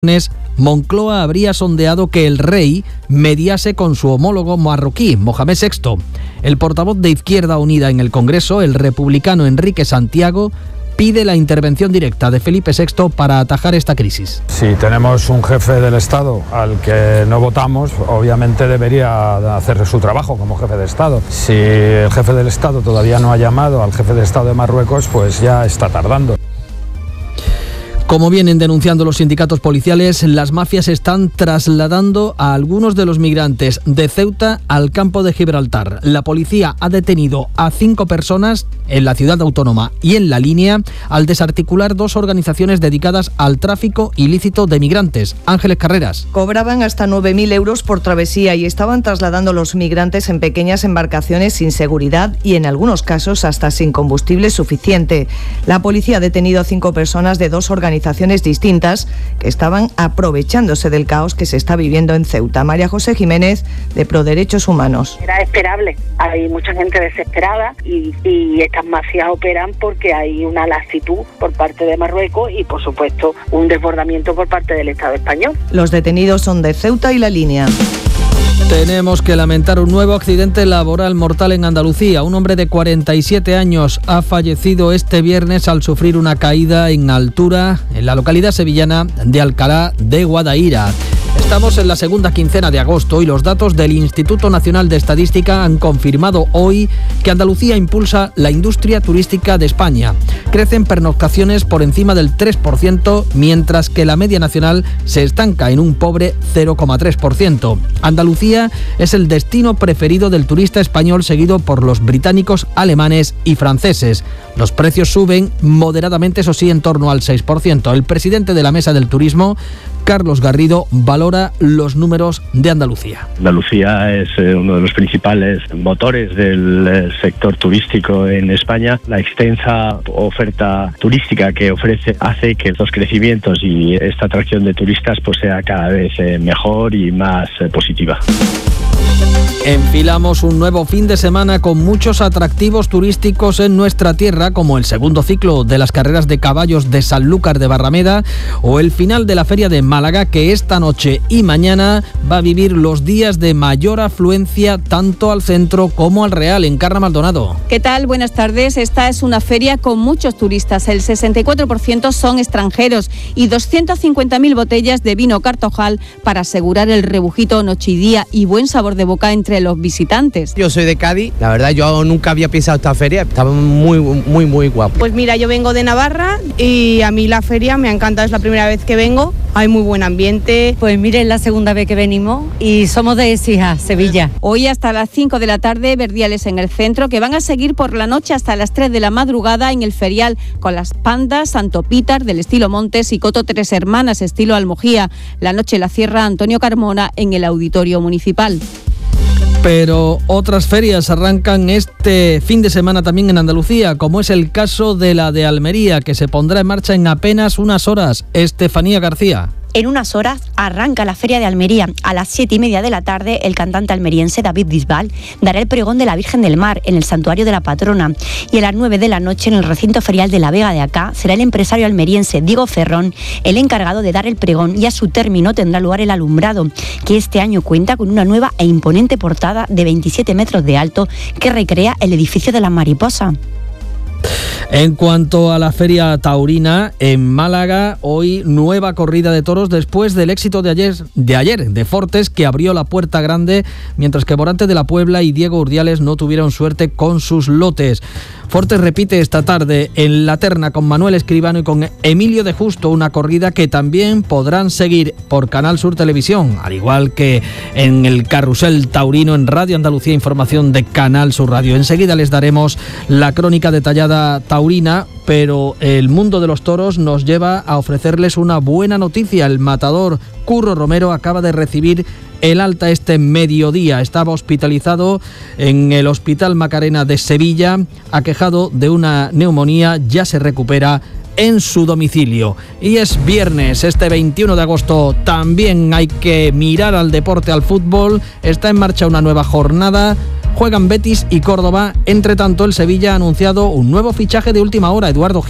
Moncloa habría sondeado que el rey mediase con su homólogo marroquí, Mohamed VI. El portavoz de Izquierda Unida en el Congreso, el republicano Enrique Santiago, pide la intervención directa de Felipe VI para atajar esta crisis. Si tenemos un jefe del Estado al que no votamos, obviamente debería hacer su trabajo como jefe de Estado. Si el jefe del Estado todavía no ha llamado al jefe de Estado de Marruecos, pues ya está tardando. Como vienen denunciando los sindicatos policiales, las mafias están trasladando a algunos de los migrantes de Ceuta al campo de Gibraltar. La policía ha detenido a 5 personas en la ciudad autónoma y en La Línea al desarticular 2 organizaciones dedicadas al tráfico ilícito de migrantes. Ángeles Carreras. Cobraban hasta 9.000 euros por travesía y estaban trasladando a los migrantes en pequeñas embarcaciones sin seguridad y en algunos casos hasta sin combustible suficiente. La policía ha detenido a 5 personas de 2 organizaciones distintas que estaban aprovechándose del caos que se está viviendo en Ceuta. María José Jiménez, de Proderechos Humanos. Era esperable, hay mucha gente desesperada y estas mafias operan porque hay una laxitud por parte de Marruecos y, por supuesto, un desbordamiento por parte del Estado español. Los detenidos son de Ceuta y La Línea. Tenemos que lamentar un nuevo accidente laboral mortal en Andalucía. Un hombre de 47 años ha fallecido este viernes al sufrir una caída en altura en la localidad sevillana de Alcalá de Guadaira. Estamos en la segunda quincena de agosto y los datos del Instituto Nacional de Estadística han confirmado hoy que Andalucía impulsa la industria turística de España. Crecen pernoctaciones por encima del 3%, mientras que la media nacional se estanca en un pobre 0,3%. Andalucía es el destino preferido del turista español, seguido por los británicos, alemanes y franceses. Los precios suben moderadamente, eso sí, en torno al 6%. El presidente de la Mesa del Turismo, Carlos Garrido, valora los números de Andalucía. Andalucía es uno de los principales motores del sector turístico en España. La extensa oferta turística que ofrece hace que los crecimientos y esta atracción de turistas pues sea cada vez mejor y más positiva. Enfilamos un nuevo fin de semana con muchos atractivos turísticos en nuestra tierra, como el segundo ciclo de las carreras de caballos de Sanlúcar de Barrameda o el final de la Feria de Málaga, que esta noche y mañana va a vivir los días de mayor afluencia tanto al centro como al Real. Encarna Maldonado. ¿Qué tal? Buenas tardes. Esta es una feria con muchos turistas. El 64% son extranjeros y 250.000 botellas de vino Cartojal para asegurar el rebujito, noche y día y buen sabor de boca entre los visitantes. Yo soy de Cádiz, la verdad yo nunca había pisado esta feria, estaba muy guapo. Pues mira, yo vengo de Navarra y a mí la feria me ha encantado, es la primera vez que vengo, hay muy buen ambiente. Pues mire, es la segunda vez que venimos y somos de Écija, Sevilla. Hoy hasta las 5 de la tarde, verdiales en el centro, que van a seguir por la noche hasta las 3 de la madrugada en el ferial con las pandas Santo Pítar del estilo Montes y Coto Tres Hermanas estilo Almojía. La noche la cierra Antonio Carmona en el Auditorio Municipal. Pero otras ferias arrancan este fin de semana también en Andalucía, como es el caso de la de Almería, que se pondrá en marcha en apenas unas horas. Estefanía García. En unas horas arranca la Feria de Almería. A las 7:30 de la tarde, el cantante almeriense David Bisbal dará el pregón de la Virgen del Mar en el Santuario de la Patrona. Y a las 9 de la noche, en el recinto ferial de la Vega de Acá, será el empresario almeriense Diego Ferrón el encargado de dar el pregón, y a su término tendrá lugar el alumbrado, que este año cuenta con una nueva e imponente portada de 27 metros de alto que recrea el edificio de la Mariposa. En cuanto a la feria taurina, en Málaga, hoy nueva corrida de toros después del éxito de ayer de Fortes, que abrió la puerta grande, mientras que Morante de la Puebla y Diego Urdiales no tuvieron suerte con sus lotes. Fortes repite esta tarde en la terna con Manuel Escribano y con Emilio de Justo, una corrida que también podrán seguir por Canal Sur Televisión, al igual que en el Carrusel Taurino en Radio Andalucía Información de Canal Sur Radio. Enseguida les daremos la crónica detallada taurina, pero el mundo de los toros nos lleva a ofrecerles una buena noticia. El matador Curro Romero acaba de recibir el alta este mediodía. Estaba hospitalizado en el Hospital Macarena de Sevilla, aquejado de una neumonía, ya se recupera en su domicilio. Y es viernes, este 21 de agosto, también hay que mirar al deporte, al fútbol. Está en marcha una nueva jornada. Juegan Betis y Córdoba. Entre tanto, el Sevilla ha anunciado un nuevo fichaje de última hora, Eduardo Gil.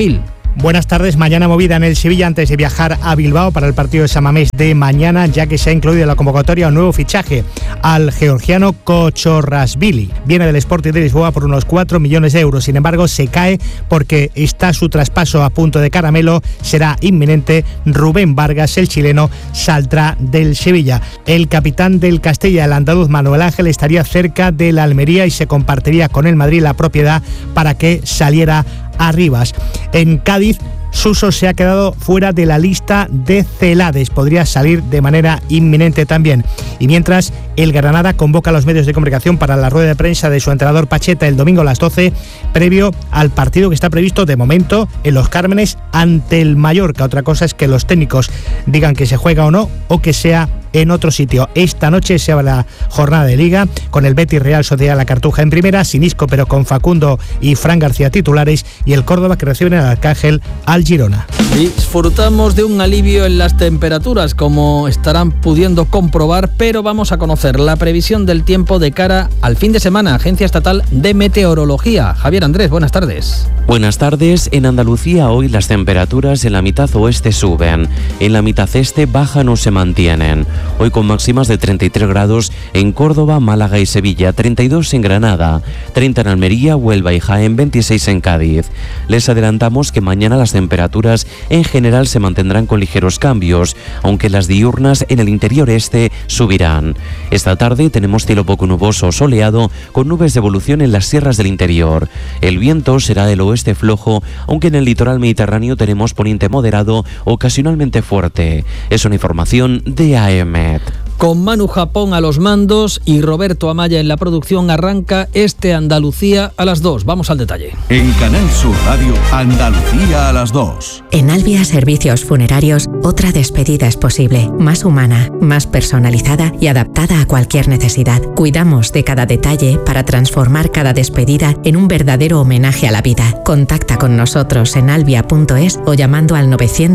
Buenas tardes. Mañana movida en el Sevilla antes de viajar a Bilbao para el partido de San Mamés de mañana, ya que se ha incluido en la convocatoria un nuevo fichaje al georgiano Kochorrashvili. Viene del Sporting de Lisboa por unos 4 millones de euros. Sin embargo, se cae porque está su traspaso a punto de caramelo. Será inminente. Rubén Vargas, el chileno, saldrá del Sevilla. El capitán del Castilla, el andaluz Manuel Ángel, estaría cerca de la Almería y se compartiría con el Madrid la propiedad para que saliera a Rivas. En Cádiz, Suso se ha quedado fuera de la lista de Celades. Podría salir de manera inminente también. Y mientras, el Granada convoca a los medios de comunicación para la rueda de prensa de su entrenador Pacheta el domingo a las 12, previo al partido que está previsto de momento en Los Cármenes ante el Mallorca. Otra cosa es que los técnicos digan que se juega o no, o que sea en otro sitio. Esta noche se abre la jornada de Liga con el Betis Real Sociedad La Cartuja en primera, sin Isco pero con Facundo y Fran García titulares, y el Córdoba que recibe en el Arcángel al Girona. Disfrutamos de un alivio en las temperaturas, como estarán pudiendo comprobar, pero vamos a conocer la previsión del tiempo de cara al fin de semana. Agencia Estatal de Meteorología. Javier Andrés, buenas tardes. Buenas tardes. En Andalucía hoy las temperaturas en la mitad oeste suben, en la mitad este bajan o se mantienen. Hoy con máximas de 33 grados en Córdoba, Málaga y Sevilla, 32 en Granada, 30 en Almería, Huelva y Jaén, 26 en Cádiz. Les adelantamos que mañana las temperaturas en general se mantendrán con ligeros cambios, aunque las diurnas en el interior este subirán. Esta tarde tenemos cielo poco nuboso o soleado, con nubes de evolución en las sierras del interior. El viento será del oeste flojo, aunque en el litoral mediterráneo tenemos poniente moderado, ocasionalmente fuerte. Es una información de AEMET. Con Manu Japón a los mandos y Roberto Amaya en la producción, arranca este Andalucía a las 2. Vamos al detalle. En Canal Sur Radio, Andalucía a las 2. En Albia Servicios Funerarios, otra despedida es posible, más humana, más personalizada y adaptada a cualquier necesidad. Cuidamos de cada detalle para transformar cada despedida en un verdadero homenaje a la vida. Contacta con nosotros en albia.es o llamando al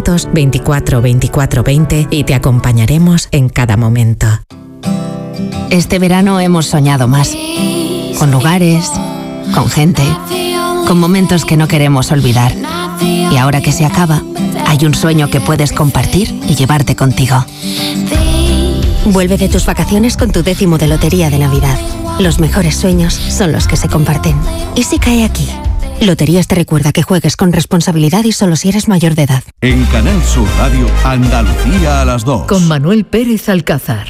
924 24 20 y te acompañaremos en cada momento. Este verano hemos soñado más, con lugares, con gente, con momentos que no queremos olvidar. Y ahora que se acaba, hay un sueño que puedes compartir y llevarte contigo. Vuelve de tus vacaciones con tu 10º de Lotería de Navidad. Los mejores sueños son los que se comparten. ¿Y si cae aquí? Loterías te recuerda que juegues con responsabilidad y solo si eres mayor de edad. En Canal Sur Radio, Andalucía a las 2. Con Manuel Pérez Alcázar.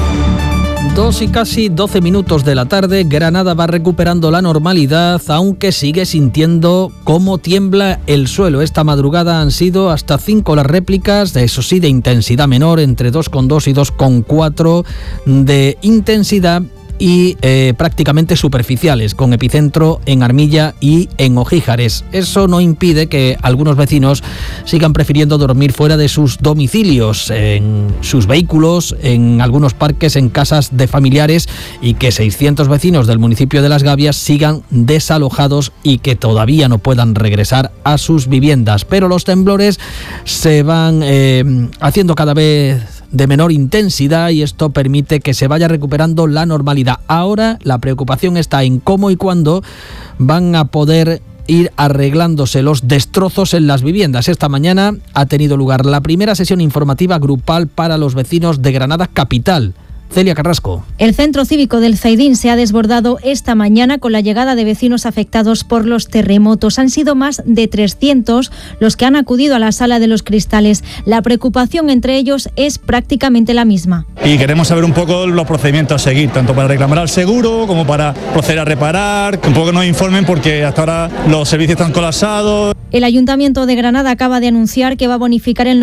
2 y casi 12 minutos de la tarde, Granada va recuperando la normalidad, aunque sigue sintiendo cómo tiembla el suelo. Esta madrugada han sido hasta 5 las réplicas, eso sí, de intensidad menor, entre 2,2 y 2,4 de intensidad, y prácticamente superficiales, con epicentro en Armilla y en Ojíjares. Eso no impide que algunos vecinos sigan prefiriendo dormir fuera de sus domicilios, en sus vehículos, en algunos parques, en casas de familiares, y que 600 vecinos del municipio de Las Gavias sigan desalojados y que todavía no puedan regresar a sus viviendas. Pero los temblores se van haciendo cada vez de menor intensidad y esto permite que se vaya recuperando la normalidad. Ahora la preocupación está en cómo y cuándo van a poder ir arreglándose los destrozos en las viviendas. Esta mañana ha tenido lugar la primera sesión informativa grupal para los vecinos de Granada capital. Celia Carrasco. El centro cívico del Zaidín se ha desbordado esta mañana con la llegada de vecinos afectados por los terremotos. Han sido más de 300 los que han acudido a la Sala de los Cristales. La preocupación entre ellos es prácticamente la misma. Y queremos saber un poco los procedimientos a seguir, tanto para reclamar al seguro como para proceder a reparar, que un poco nos informen porque hasta ahora los servicios están colapsados. El Ayuntamiento de Granada acaba de anunciar que va a bonificar el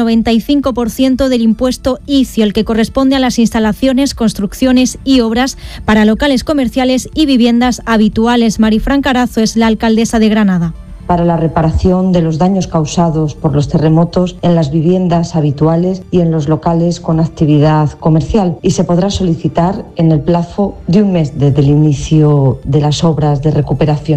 95% del impuesto ICI, el que corresponde a las instalaciones, construcciones y obras para locales comerciales y viviendas habituales. Marifran Carazo es la alcaldesa de Granada. Para la reparación de los daños causados por los terremotos en las viviendas habituales y en los locales con actividad comercial, y se podrá solicitar en el plazo de un mes desde el inicio de las obras de recuperación.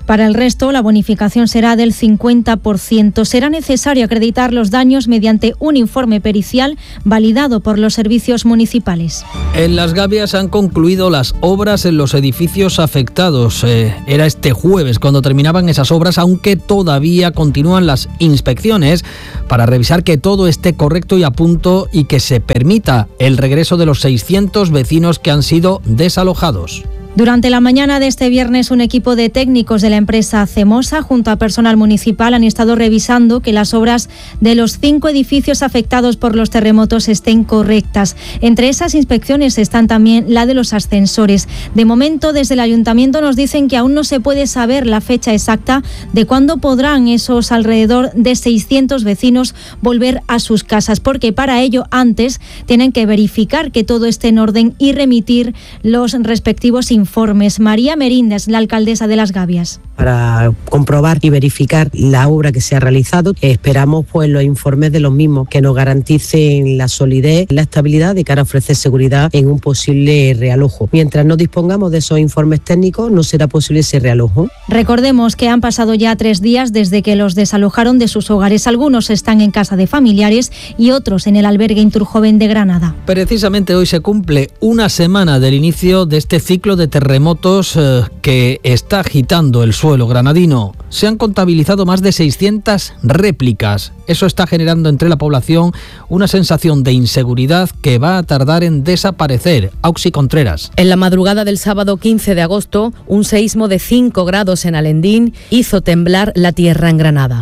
Para el resto, la bonificación será del 50%. Será necesario acreditar los daños mediante un informe pericial validado por los servicios municipales. En Las Gavias han concluido las obras en los edificios afectados. Era este jueves cuando terminaban esas obras, aunque todavía continúan las inspecciones para revisar que todo esté correcto y a punto y que se permita el regreso de los 600 vecinos que han sido desalojados. Durante la mañana de este viernes, un equipo de técnicos de la empresa Cemosa, junto a personal municipal, han estado revisando que las obras de los 5 edificios afectados por los terremotos estén correctas. Entre esas inspecciones están también la de los ascensores. De momento, desde el ayuntamiento nos dicen que aún no se puede saber la fecha exacta de cuándo podrán esos alrededor de 600 vecinos volver a sus casas, porque para ello antes tienen que verificar que todo esté en orden y remitir los respectivos informes. María Merínez, la alcaldesa de Las Gavias. Para comprobar y verificar la obra que se ha realizado, esperamos los informes de los mismos que nos garanticen la solidez, la estabilidad de cara a ofrecer seguridad en un posible realojo. Mientras no dispongamos de esos informes técnicos, no será posible ese realojo. Recordemos que han pasado ya 3 días desde que los desalojaron de sus hogares. Algunos están en casa de familiares y otros en el albergue Inturjoven de Granada. Precisamente hoy se cumple una semana del inicio de este ciclo de terremotos que está agitando el suelo granadino. Se han contabilizado más de 600 réplicas. Eso está generando entre la población una sensación de inseguridad que va a tardar en desaparecer. Auxi Contreras. En la madrugada del sábado 15 de agosto, un seísmo de 5 grados en Alendín hizo temblar la tierra en Granada.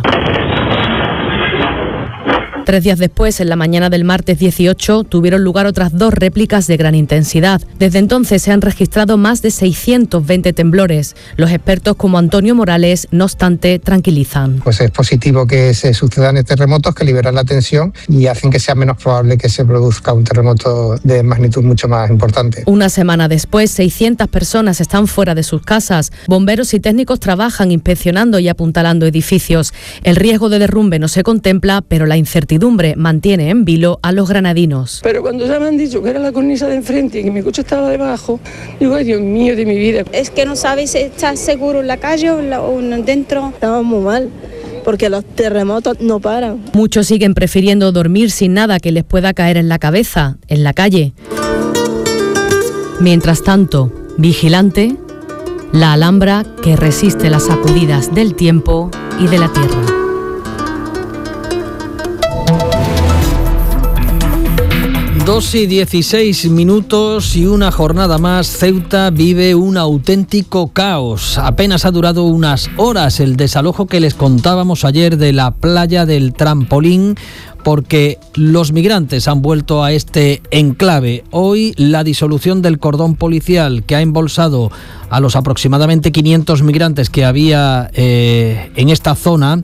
3 días después, en la mañana del martes 18, tuvieron lugar otras 2 réplicas de gran intensidad. Desde entonces se han registrado más de 620 temblores. Los expertos como Antonio Morales, no obstante, tranquilizan. Pues es positivo que se sucedan terremotos que liberan la tensión y hacen que sea menos probable que se produzca un terremoto de magnitud mucho más importante. Una semana después, 600 personas están fuera de sus casas. Bomberos y técnicos trabajan inspeccionando y apuntalando edificios. El riesgo de derrumbe no se contempla, pero la incertidumbre mantiene en vilo a los granadinos. Pero cuando ya me han dicho que era la cornisa de enfrente y que mi coche estaba debajo, digo, ay Dios mío de mi vida. Es que no sabes si estás seguro en la calle o dentro. Estamos muy mal, porque los terremotos no paran. Muchos siguen prefiriendo dormir sin nada que les pueda caer en la cabeza, en la calle. Mientras tanto, vigilante, la Alhambra que resiste las sacudidas del tiempo y de la tierra. 2:16 y una jornada más. Ceuta vive un auténtico caos. Apenas ha durado unas horas el desalojo que les contábamos ayer de la playa del Trampolín, porque los migrantes han vuelto a este enclave. Hoy la disolución del cordón policial que ha embolsado a los aproximadamente 500 migrantes que había en esta zona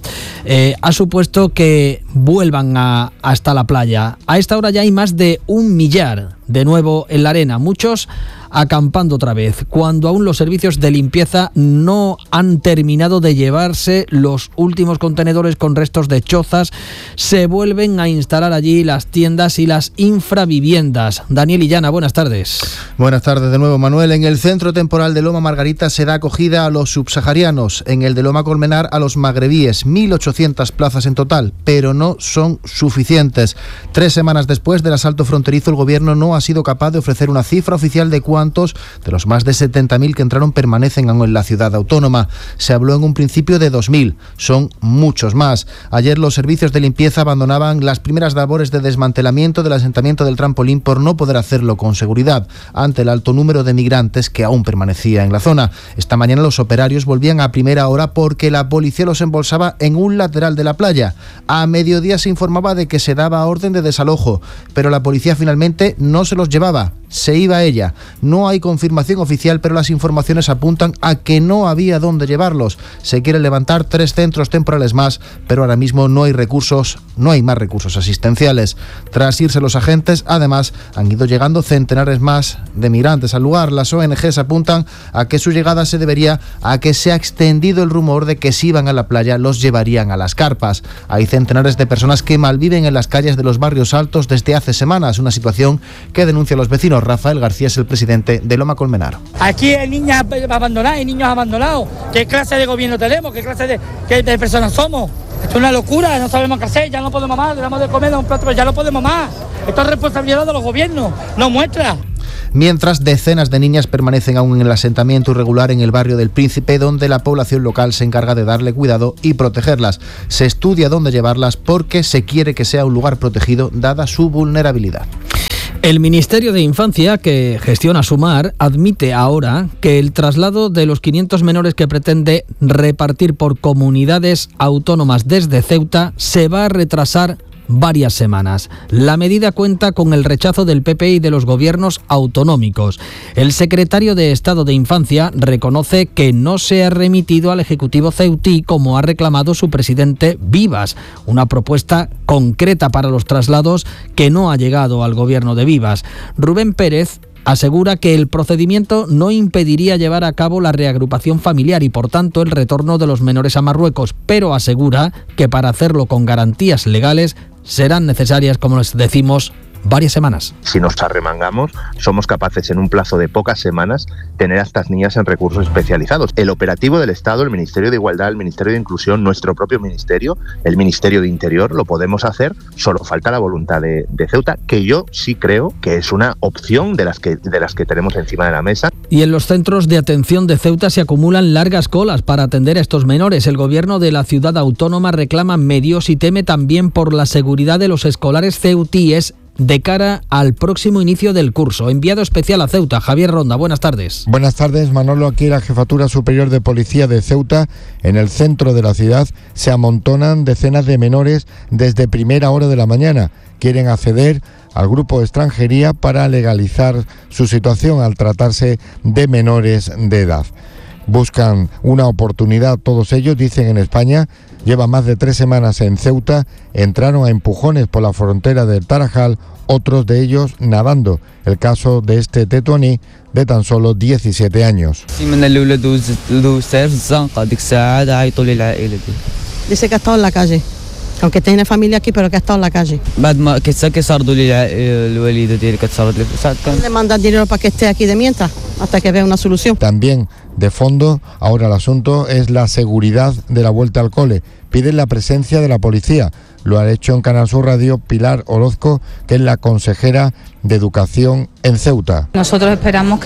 ha supuesto que vuelvan hasta la playa. A esta hora ya hay más de 1 millar de nuevo en la arena, muchos acampando otra vez, cuando aún los servicios de limpieza no han terminado de llevarse los últimos contenedores con restos de chozas. Se vuelven a instalar allí las tiendas y las infraviviendas. Daniel Illana, buenas tardes. Buenas tardes de nuevo, Manuel. En el centro temporal de Loma Margarita se da acogida a los subsaharianos, en el de Loma Colmenar a los magrebíes, 1.800 plazas en total, pero no son suficientes. 3 semanas después del asalto fronterizo, el gobierno no ha sido capaz de ofrecer una cifra oficial de cuántos de los más de 70.000 que entraron permanecen aún en la ciudad autónoma. Se habló en un principio de 2.000, son muchos más. Ayer los servicios de limpieza abandonaban las primeras labores de desmantelamiento del asentamiento del Trampolín por no poder hacerlo con seguridad, ante el alto número de migrantes que aún permanecía en la zona. Esta mañana los operarios volvían a primera hora porque la policía los embolsaba en un lateral de la playa. A mediodía se informaba de que se daba orden de desalojo, pero la policía finalmente no se los llevaba, se iba ella. No hay confirmación oficial, pero las informaciones apuntan a que no había dónde llevarlos. Se quieren levantar 3 centros temporales más, pero ahora mismo no hay recursos, no hay más recursos asistenciales. Tras irse los agentes, además, han ido llegando centenares más de migrantes al lugar. Las ONGs apuntan a que su llegada se debería a que se ha extendido el rumor de que si iban a la playa los llevarían a las carpas. Hay centenares de personas que malviven en las calles de los barrios altos desde hace semanas, una situación que denuncian los vecinos. Monseñor Rafael García es el presidente de Loma Colmenar. Aquí hay niñas abandonadas, hay niños abandonados. ¿Qué clase de gobierno tenemos? ¿Qué clase de personas somos? Esto es una locura, no sabemos qué hacer, ya no podemos más, le damos de comer a un plato, pero ya no podemos más. Esto es responsabilidad de los gobiernos, no muestra. Mientras, decenas de niñas permanecen aún en el asentamiento irregular en el barrio del Príncipe, donde la población local se encarga de darle cuidado y protegerlas. Se estudia dónde llevarlas porque se quiere que sea un lugar protegido, dada su vulnerabilidad. El Ministerio de Infancia, que gestiona Sumar, admite ahora que el traslado de los 500 menores que pretende repartir por comunidades autónomas desde Ceuta se va a retrasar varias semanas. La medida cuenta con el rechazo del PP y de los gobiernos autonómicos. El secretario de Estado de Infancia reconoce que no se ha remitido al Ejecutivo ceutí como ha reclamado su presidente Vivas, una propuesta concreta para los traslados que no ha llegado al gobierno de Vivas. Rubén Pérez asegura que el procedimiento no impediría llevar a cabo la reagrupación familiar y, por tanto, el retorno de los menores a Marruecos, pero asegura que para hacerlo con garantías legales serán necesarias, como les decimos, varias semanas. Si nos arremangamos, somos capaces en un plazo de pocas semanas tener a estas niñas en recursos especializados. El operativo del Estado, el Ministerio de Igualdad, el Ministerio de Inclusión, nuestro propio ministerio, el Ministerio de Interior, lo podemos hacer, solo falta la voluntad de Ceuta, que yo sí creo que es una opción de las que tenemos encima de la mesa. Y en los centros de atención de Ceuta se acumulan largas colas para atender a estos menores. El gobierno de la ciudad autónoma reclama medios y teme también por la seguridad de los escolares ceutíes de cara al próximo inicio del curso. Enviado especial a Ceuta, Javier Ronda, buenas tardes. Buenas tardes, Manolo. Aquí la Jefatura Superior de Policía de Ceuta, en el centro de la ciudad, se amontonan decenas de menores desde primera hora de la mañana. Quieren acceder al grupo de extranjería para legalizar su situación al tratarse de menores de edad. Buscan una oportunidad todos ellos, dicen en España. Llevan más de 3 semanas en Ceuta, entraron a empujones por la frontera del Tarajal, otros de ellos nadando. El caso de este tetuaní de tan solo 17 años. Dice que ha estado en la calle, aunque tiene familia aquí, pero que ha estado en la calle. Le mandan dinero para que esté aquí de mientras, hasta que vea una solución. También de fondo, ahora el asunto es la seguridad de la vuelta al cole. Piden la presencia de la policía. Lo ha hecho en Canal Sur Radio Pilar Orozco, que es la consejera de Educación en Ceuta. Nosotros esperamos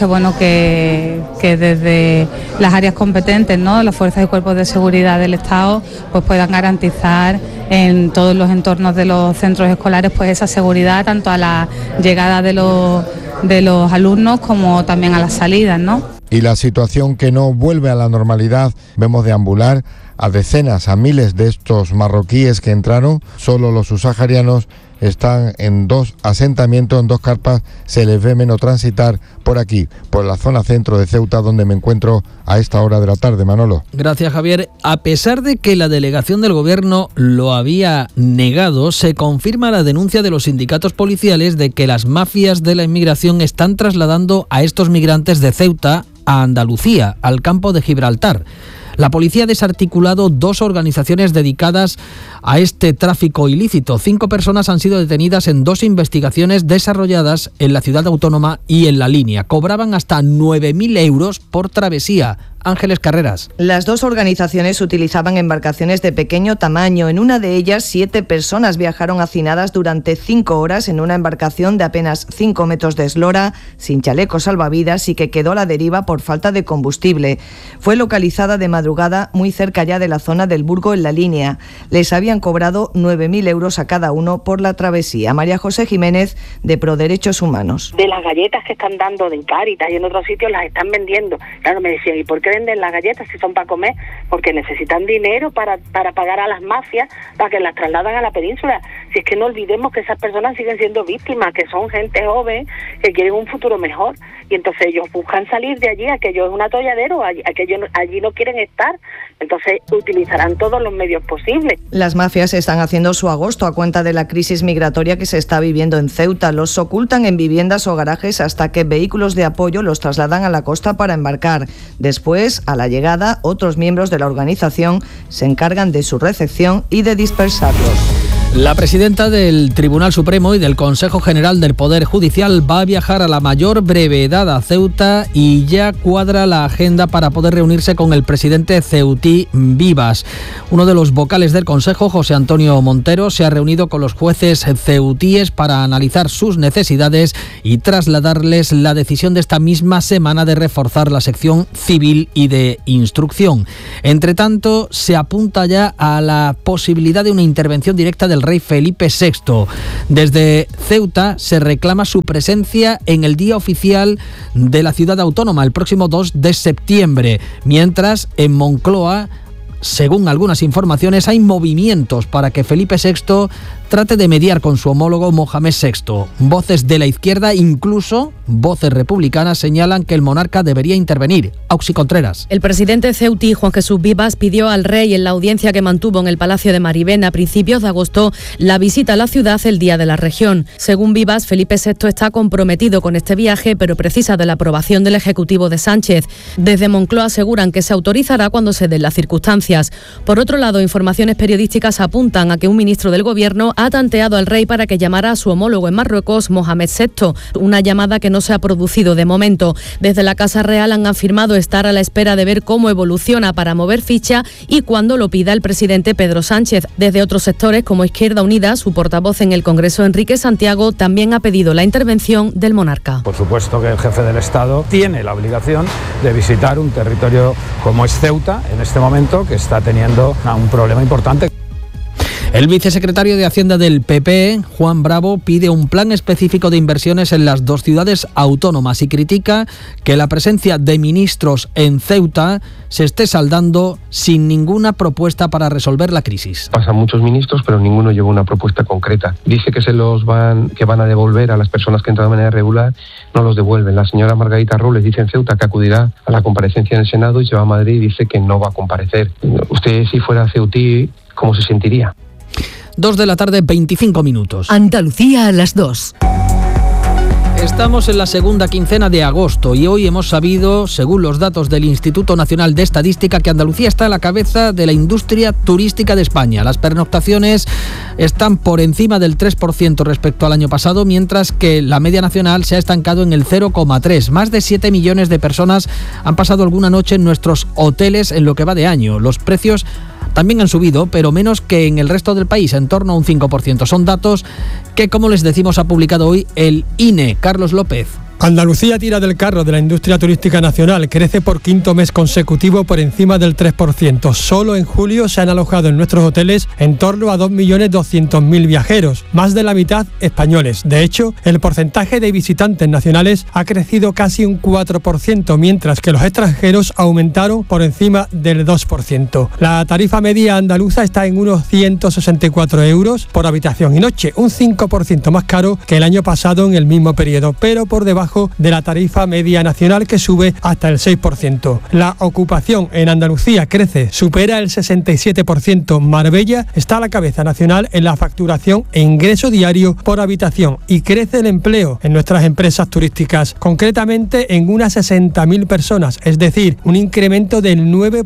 que desde las áreas competentes, ¿no?, las fuerzas y cuerpos de seguridad del Estado, pues puedan garantizar en todos los entornos de los centros escolares pues esa seguridad, tanto a la llegada de los alumnos como también a las salidas, ¿no? Y la situación que no vuelve a la normalidad, vemos deambular a decenas, a miles de estos marroquíes que entraron. Solo los subsaharianos están en 2 asentamientos, en 2 carpas. Se les ve menos transitar por aquí, por la zona centro de Ceuta, donde me encuentro a esta hora de la tarde, Manolo. Gracias, Javier. A pesar de que la delegación del gobierno lo había negado, se confirma la denuncia de los sindicatos policiales de que las mafias de la inmigración están trasladando a estos migrantes de Ceuta a Andalucía, al campo de Gibraltar. La policía ha desarticulado 2 organizaciones dedicadas a este tráfico ilícito. 5 personas han sido detenidas en 2 investigaciones desarrolladas en la ciudad autónoma y en La Línea. Cobraban hasta 9.000 euros por travesía. Ángeles Carreras. Las 2 organizaciones utilizaban embarcaciones de pequeño tamaño. En una de ellas, 7 personas viajaron hacinadas durante 5 horas en una embarcación de apenas 5 metros de eslora, sin chalecos salvavidas y que quedó a la deriva por falta de combustible. Fue localizada de madrugada muy cerca ya de la zona del Burgo en La Línea. Les habían cobrado 9.000 euros a cada uno por la travesía. María José Jiménez, de Proderechos Humanos. De las galletas que están dando de Cáritas y en otros sitios las están vendiendo. Claro, me decían, ¿y por qué venden las galletas si son para comer? Porque necesitan dinero para pagar a las mafias para que las trasladan a la península. Si es que no olvidemos que esas personas siguen siendo víctimas, que son gente joven, que quieren un futuro mejor, y entonces ellos buscan salir de allí, aquello es un atolladero, aquello allí no quieren estar, entonces utilizarán todos los medios posibles. Las mafias están haciendo su agosto a cuenta de la crisis migratoria que se está viviendo en Ceuta. Los ocultan en viviendas o garajes hasta que vehículos de apoyo los trasladan a la costa para embarcar. Después, a la llegada, otros miembros de la organización se encargan de su recepción y de dispersarlos. La presidenta del Tribunal Supremo y del Consejo General del Poder Judicial va a viajar a la mayor brevedad a Ceuta y ya cuadra la agenda para poder reunirse con el presidente ceutí Vivas. Uno de los vocales del Consejo, José Antonio Montero, se ha reunido con los jueces ceutíes para analizar sus necesidades y trasladarles la decisión de esta misma semana de reforzar la sección civil y de instrucción. Entre tanto, se apunta ya a la posibilidad de una intervención directa del rey Felipe VI. Desde Ceuta se reclama su presencia en el día oficial de la ciudad autónoma, el próximo 2 de septiembre, mientras en Moncloa, según algunas informaciones, hay movimientos para que Felipe VI trate de mediar con su homólogo Mohamed VI. Voces de la izquierda, incluso voces republicanas, señalan que el monarca debería intervenir. Auxi Contreras. El presidente ceutí, Juan Jesús Vivas, pidió al rey en la audiencia que mantuvo en el Palacio de Maribén a principios de agosto la visita a la ciudad el día de la región. Según Vivas, Felipe VI está comprometido con este viaje, pero precisa de la aprobación del Ejecutivo de Sánchez. Desde Moncloa aseguran que se autorizará cuando se den las circunstancias. Por otro lado, informaciones periodísticas apuntan a que un ministro del Gobierno ha tanteado al rey para que llamara a su homólogo en Marruecos, Mohamed VI, una llamada que no se ha producido de momento. Desde la Casa Real han afirmado estar a la espera de ver cómo evoluciona para mover ficha y cuándo lo pida el presidente Pedro Sánchez. Desde otros sectores, como Izquierda Unida, su portavoz en el Congreso, Enrique Santiago, también ha pedido la intervención del monarca. Por supuesto que el jefe del Estado tiene la obligación de visitar un territorio como es Ceuta, en este momento, que está teniendo un problema importante. El vicesecretario de Hacienda del PP, Juan Bravo, pide un plan específico de inversiones en las dos ciudades autónomas y critica que la presencia de ministros en Ceuta se esté saldando sin ninguna propuesta para resolver la crisis. Pasan muchos ministros, pero ninguno lleva una propuesta concreta. Dice que van a devolver a las personas que entran de manera regular, no los devuelven. La señora Margarita Robles dice en Ceuta que acudirá a la comparecencia en el Senado y se va a Madrid y dice que no va a comparecer. Usted, si fuera ceutí, ¿cómo se sentiría? 2 de la tarde, 25 minutos. Andalucía a las 2. Estamos en la segunda quincena de agosto y hoy hemos sabido, según los datos del Instituto Nacional de Estadística, que Andalucía está a la cabeza de la industria turística de España. Las pernoctaciones están por encima del 3% respecto al año pasado, mientras que la media nacional se ha estancado en el 0,3%. Más de 7 millones de personas han pasado alguna noche en nuestros hoteles en lo que va de año. Los precios también han subido, pero menos que en el resto del país, en torno a un 5%. Son datos que, como les decimos, ha publicado hoy el INE. Carlos López. Andalucía tira del carro de la industria turística nacional, crece por quinto mes consecutivo por encima del 3%. Solo en julio se han alojado en nuestros hoteles en torno a 2.200.000 viajeros, más de la mitad españoles. De hecho, el porcentaje de visitantes nacionales ha crecido casi un 4%, mientras que los extranjeros aumentaron por encima del 2%. La tarifa media andaluza está en unos 164 euros por habitación y noche, un 5% más caro que el año pasado en el mismo periodo, pero por debajo de la tarifa media nacional, que sube hasta el 6%. La ocupación en Andalucía crece, supera el 67%. Marbella está a la cabeza nacional en la facturación e ingreso diario por habitación y crece el empleo en nuestras empresas turísticas, concretamente en unas 60.000 personas, es decir, un incremento del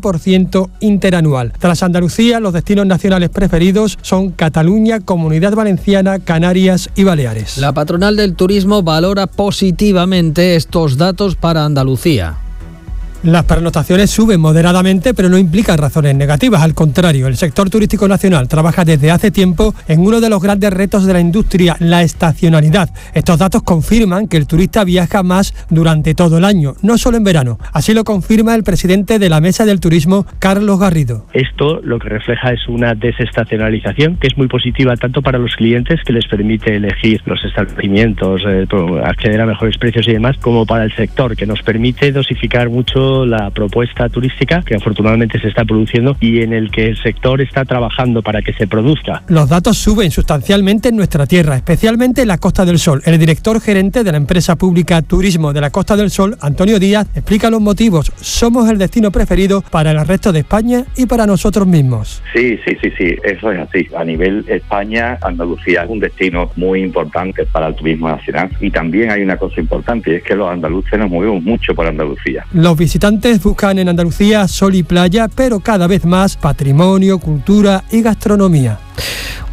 9% interanual. Tras Andalucía, los destinos nacionales preferidos son Cataluña, Comunidad Valenciana, Canarias y Baleares. La patronal del turismo valora positivamente estos datos para Andalucía. Las pernoctaciones suben moderadamente, pero no implican razones negativas. Al contrario, el sector turístico nacional trabaja desde hace tiempo en uno de los grandes retos de la industria, la estacionalidad. Estos datos confirman que el turista viaja más durante todo el año, no solo en verano. Así lo confirma el presidente de la Mesa del Turismo, Carlos Garrido. Esto lo que refleja es una desestacionalización que es muy positiva tanto para los clientes, que les permite elegir los establecimientos, acceder a mejores precios y demás, como para el sector, que nos permite dosificar mucho la propuesta turística que afortunadamente se está produciendo y en el que el sector está trabajando para que se produzca. Los datos suben sustancialmente en nuestra tierra, especialmente en la Costa del Sol. El director gerente de la empresa pública Turismo de la Costa del Sol, Antonio Díaz, explica los motivos. Somos el destino preferido para el resto de España y para nosotros mismos. Sí, eso es así. A nivel España, Andalucía es un destino muy importante para el turismo nacional. Y también hay una cosa importante, y es que los andaluces nos movemos mucho por Andalucía. Los visitantes buscan en Andalucía sol y playa, pero cada vez más patrimonio, cultura y gastronomía.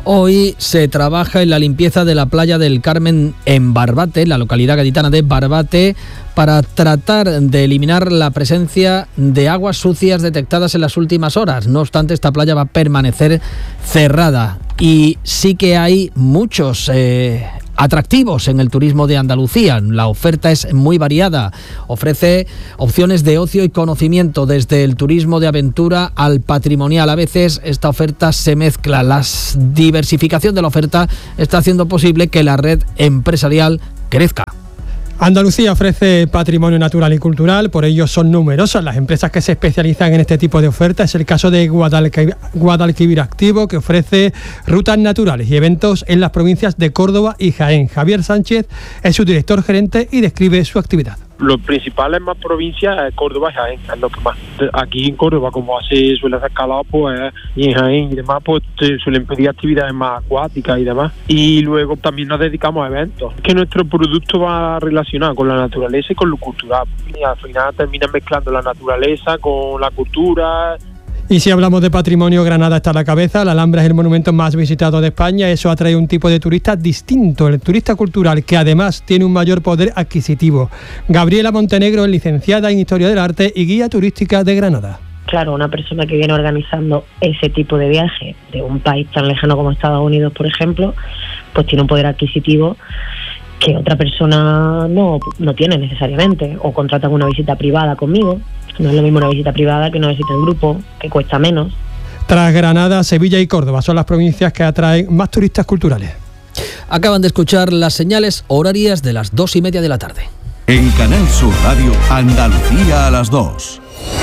Hoy se trabaja en la limpieza de la playa del Carmen en Barbate, la localidad gaditana de Barbate, para tratar de eliminar la presencia de aguas sucias detectadas en las últimas horas. No obstante, esta playa va a permanecer cerrada y sí que hay muchos atractivos en el turismo de Andalucía. La oferta es muy variada, ofrece opciones de ocio y conocimiento, desde el turismo de aventura al patrimonial. A veces esta oferta se mezcla. La diversificación de la oferta está haciendo posible que la red empresarial crezca. Andalucía ofrece patrimonio natural y cultural, por ello son numerosas las empresas que se especializan en este tipo de ofertas. Es el caso de Guadalquivir Activo, que ofrece rutas naturales y eventos en las provincias de Córdoba y Jaén. Javier Sánchez es su director gerente y describe su actividad. Lo principal en más provincias es Córdoba y Jaén, es lo que más. Aquí en Córdoba, como suele hacer calado, pues, y en Jaén y demás, pues te suelen pedir actividades más acuáticas y demás. Y luego también nos dedicamos a eventos. Que nuestro producto va relacionado con la naturaleza y con lo cultural. Y al final terminan mezclando la naturaleza con la cultura. Y si hablamos de patrimonio, Granada está a la cabeza. La Alhambra es el monumento más visitado de España. Eso atrae un tipo de turista distinto, el turista cultural, que además tiene un mayor poder adquisitivo. Gabriela Montenegro es licenciada en Historia del Arte y guía turística de Granada. Claro, una persona que viene organizando ese tipo de viaje de un país tan lejano como Estados Unidos, por ejemplo, pues tiene un poder adquisitivo que otra persona no tiene necesariamente, o contratan una visita privada conmigo. No es lo mismo una visita privada que una visita en grupo, que cuesta menos. Tras Granada, Sevilla y Córdoba son las provincias que atraen más turistas culturales. Acaban de escuchar las señales horarias de las 2:30 de la tarde. En Canal Sur Radio, Andalucía a las 2.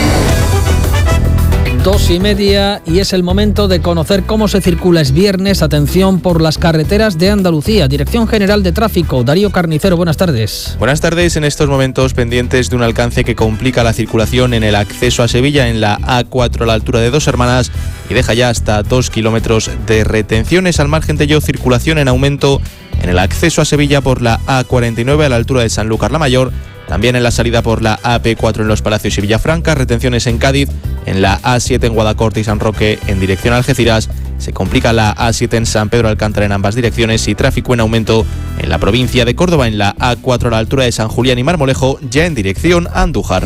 2:30 y es el momento de conocer cómo se circula. Es viernes, atención por las carreteras de Andalucía. Dirección General de Tráfico, Darío Carnicero, buenas tardes. Buenas tardes, en estos momentos pendientes de un alcance que complica la circulación en el acceso a Sevilla en la A4 a la altura de Dos Hermanas y deja ya hasta 2 kilómetros de retenciones. Al margen de ello, circulación en aumento en el acceso a Sevilla por la A49 a la altura de Sanlúcar la Mayor. También en la salida por la AP4 en Los Palacios y Villafranca, retenciones en Cádiz, en la A7 en Guadacorte y San Roque en dirección a Algeciras. Se complica la A7 en San Pedro Alcántara en ambas direcciones y tráfico en aumento en la provincia de Córdoba en la A4 a la altura de San Julián y Marmolejo, ya en dirección a Andújar.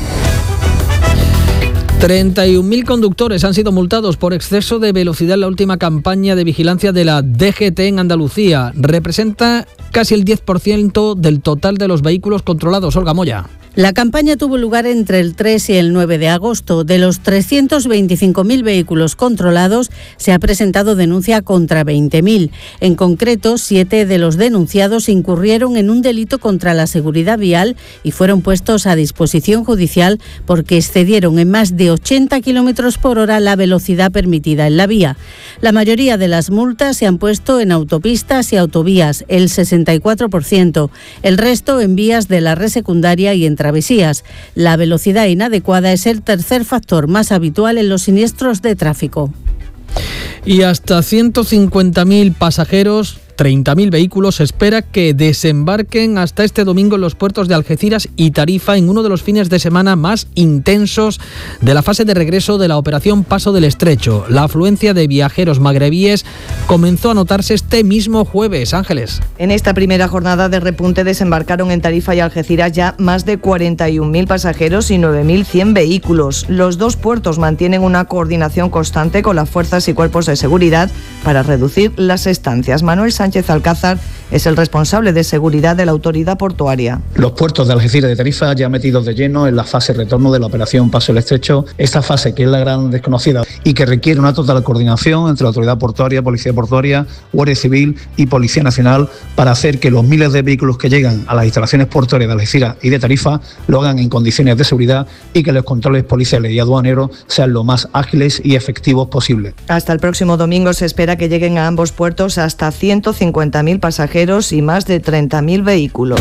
31.000 conductores han sido multados por exceso de velocidad en la última campaña de vigilancia de la DGT en Andalucía. Representa casi el 10% del total de los vehículos controlados. Olga Moya. La campaña tuvo lugar entre el 3 y el 9 de agosto. De los 325.000 vehículos controlados, se ha presentado denuncia contra 20.000. En concreto, 7 de los denunciados incurrieron en un delito contra la seguridad vial y fueron puestos a disposición judicial porque excedieron en más de 80 km por hora la velocidad permitida en la vía. La mayoría de las multas se han puesto en autopistas y autovías, el 64%. El resto en vías de la red secundaria y en travesías. La velocidad inadecuada es el tercer factor más habitual en los siniestros de tráfico. Y hasta 150.000 pasajeros, 30.000 vehículos se espera que desembarquen hasta este domingo en los puertos de Algeciras y Tarifa en uno de los fines de semana más intensos de la fase de regreso de la operación Paso del Estrecho. La afluencia de viajeros magrebíes comenzó a notarse este mismo jueves. Ángeles. En esta primera jornada de repunte desembarcaron en Tarifa y Algeciras ya más de 41.000 pasajeros y 9.100 vehículos. Los dos puertos mantienen una coordinación constante con las fuerzas y cuerpos de seguridad para reducir las estancias. Manuel Sánchez Alcázar es el responsable de seguridad de la autoridad portuaria. Los puertos de Algeciras y de Tarifa ya metidos de lleno en la fase retorno de la operación Paso del Estrecho, esta fase que es la gran desconocida y que requiere una total coordinación entre la autoridad portuaria, Policía Portuaria, Guardia Civil y Policía Nacional para hacer que los miles de vehículos que llegan a las instalaciones portuarias de Algeciras y de Tarifa lo hagan en condiciones de seguridad y que los controles policiales y aduaneros sean lo más ágiles y efectivos posible. Hasta el próximo domingo se espera que lleguen a ambos puertos hasta 150.000 pasajeros y más de 30.000 vehículos.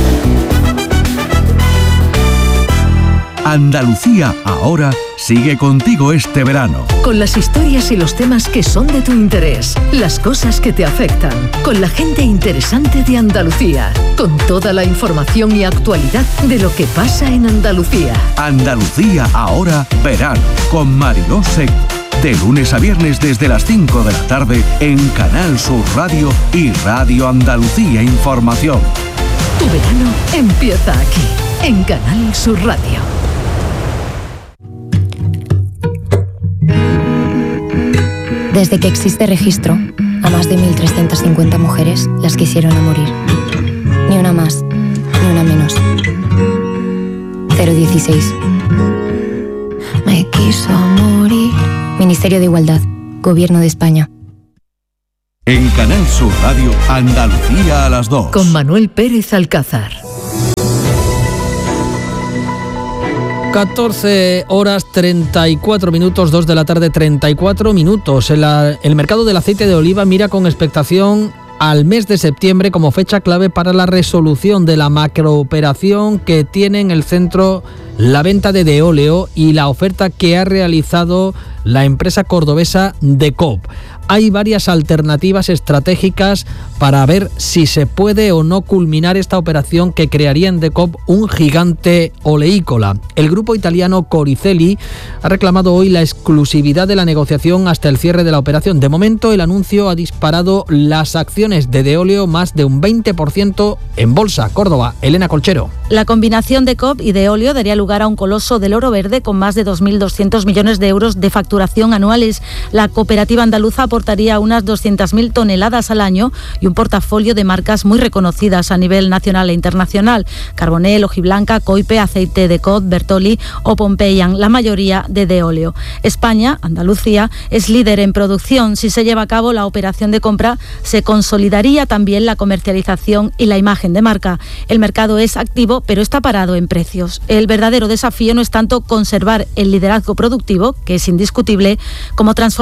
Andalucía ahora sigue contigo este verano. Con las historias y los temas que son de tu interés, las cosas que te afectan, con la gente interesante de Andalucía, con toda la información y actualidad de lo que pasa en Andalucía. Andalucía ahora verano, con Mariló Seco. De lunes a viernes desde las 5 de la tarde en Canal Sur Radio y Radio Andalucía Información. Tu verano empieza aquí, en Canal Sur Radio. Desde que existe registro, a más de 1.350 mujeres las quisieron a morir. Ni una más, ni una menos. 016. Me quiso morir. Ministerio de Igualdad, Gobierno de España. En Canal Sur Radio, Andalucía a las 2. Con Manuel Pérez Alcázar. 14 horas 34 minutos, 2 de la tarde 34 minutos. El mercado del aceite de oliva mira con expectación al mes de septiembre como fecha clave para la resolución de la macrooperación que tiene en el centro la venta de Deóleo y la oferta que ha realizado la empresa cordobesa DECOP. Hay varias alternativas estratégicas para ver si se puede o no culminar esta operación que crearía en DECOP un gigante oleícola. El grupo italiano Coricelli ha reclamado hoy la exclusividad de la negociación hasta el cierre de la operación. De momento, el anuncio ha disparado las acciones de Deóleo más de un 20% en bolsa. Córdoba, Elena Colchero. La combinación DECOP y Deóleo daría lugar a un coloso del oro verde con más de 2.200 millones de euros de facturación anuales. La cooperativa andaluza aportaría unas 200.000 toneladas al año y un portafolio de marcas muy reconocidas a nivel nacional e internacional: Carbonell, Hojiblanca, Coipe, Aceite de Cod, Bertoli o Pompeian, la mayoría de Deóleo. España, Andalucía, es líder en producción. Si se lleva a cabo la operación de compra, se consolidaría también la comercialización y la imagen de marca. El mercado es activo, pero está parado en precios. El verdadero desafío no es tanto conservar el liderazgo productivo, que es indiscutible, como transformar